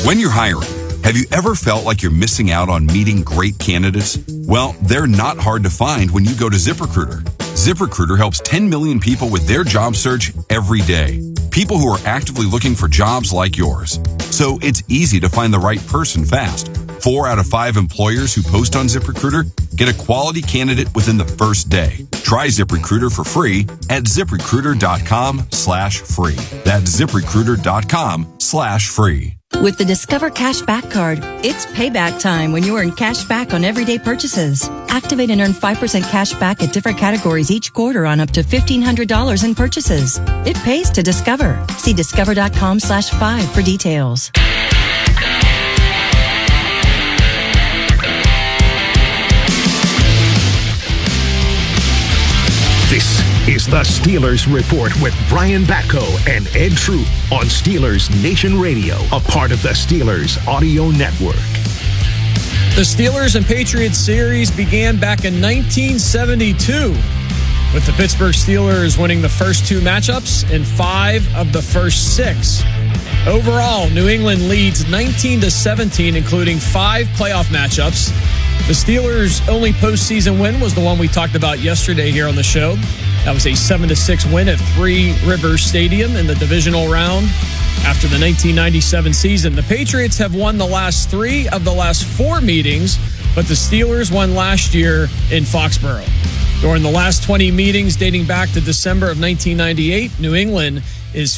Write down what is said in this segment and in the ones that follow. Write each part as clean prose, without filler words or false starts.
When you're hiring, have you ever felt like you're missing out on meeting great candidates? Well, they're not hard to find when you go to ZipRecruiter. ZipRecruiter helps 10 million people with their job search every day. People who are actively looking for jobs like yours. So it's easy to find the right person fast. 4 out of 5 employers who post on ZipRecruiter get a quality candidate within the first day. Try ZipRecruiter for free at ZipRecruiter.com/free. That's ZipRecruiter.com/free. With the Discover Cashback Card, it's payback time when you earn cash back on everyday purchases. Activate and earn 5% cash back at different categories each quarter on up to $1,500 in purchases. It pays to Discover. See Discover.com/5 for details. This is the Steelers Report with Brian Batko and Ed Troop on Steelers Nation Radio, a part of the Steelers Audio Network. The Steelers and Patriots series began back in 1972, with the Pittsburgh Steelers winning the first 2 matchups and 5 of the first 6. Overall, New England leads 19-17, including 5 playoff matchups. The Steelers' only postseason win was the one we talked about yesterday here on the show. That was a 7-6 win at Three Rivers Stadium in the divisional round after the 1997 season. The Patriots have won the last 3 of the last 4 meetings, but the Steelers won last year in Foxborough. During the last 20 meetings dating back to December of 1998, New England is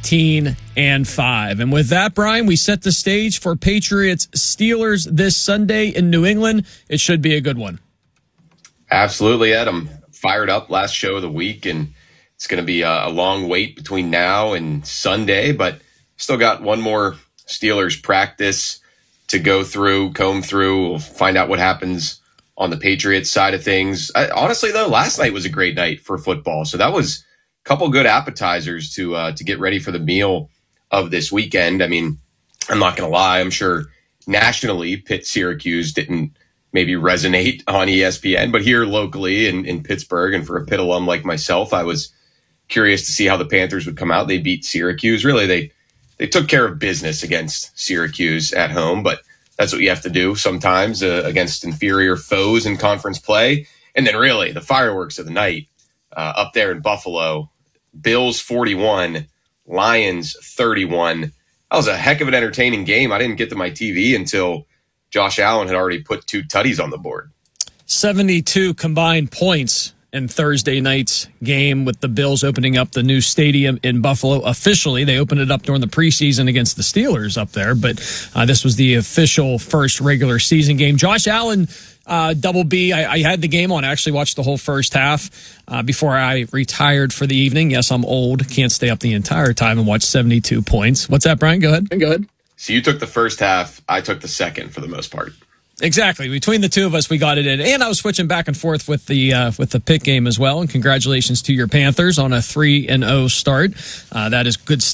15-5. And with that, Brian, we set the stage for Patriots-Steelers this Sunday in New England. It should be a good one. Absolutely, Ed. I'm fired up. Last show of the week, and it's going to be a long wait between now and Sunday, but still got one more Steelers practice to go through, comb through. We'll find out what happens on the Patriots side of things. Honestly, though, last night was a great night for football, so that was couple good appetizers to get ready for the meal of this weekend. I mean, I'm not going to lie. I'm sure nationally, Pitt-Syracuse didn't maybe resonate on ESPN, but here locally in Pittsburgh, and for a Pitt alum like myself, I was curious to see how the Panthers would come out. They beat Syracuse. Really, they took care of business against Syracuse at home, but that's what you have to do sometimes against inferior foes in conference play. And then really, the fireworks of the night up there in Buffalo, Bills 41, Lions 31. That was a heck of an entertaining game. I didn't get to my TV until Josh Allen had already put 2 tutties on the board. 72 combined points in Thursday night's game, with the Bills opening up the new stadium in Buffalo officially. They opened it up during the preseason against the Steelers up there, but this was the official first regular season game. Josh Allen, Double B. I had the game on. I actually watched the whole first half before I retired for the evening. Yes, I'm old. Can't stay up the entire time and watch 72 points. What's that, Brian? Go ahead. So you took the first half. I took the second for the most part. Exactly. Between the two of us, we got it in. And I was switching back and forth with the Pitt game as well. And congratulations to your Panthers on a 3-0 start. That is good stuff.